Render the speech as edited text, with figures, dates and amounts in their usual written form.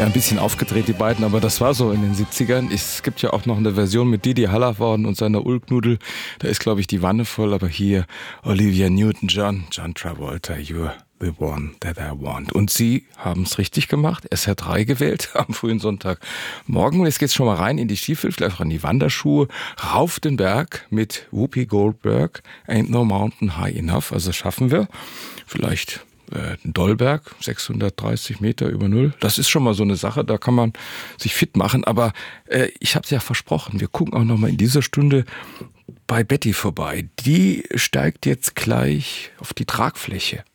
Ja, ein bisschen aufgedreht, die beiden, aber das war so in den 70ern. Es gibt ja auch noch eine Version mit Didi Hallervorden und seiner Ulknudel. Da ist, glaube ich, die Wanne voll, aber hier Olivia Newton-John, John Travolta, You're the one that I want. Und sie haben es richtig gemacht. SR3 gewählt am frühen Sonntagmorgen. Jetzt geht's schon mal rein in die Stiefel, vielleicht auch in die Wanderschuhe, rauf den Berg mit Whoopi Goldberg. Ain't no mountain high enough. Also schaffen wir. Vielleicht Dollberg, 630 Meter über Null. Das ist schon mal so eine Sache, da kann man sich fit machen. Aber ich habe es ja versprochen, wir gucken auch noch mal in dieser Stunde bei Betty vorbei. Die steigt jetzt gleich auf die Tragfläche.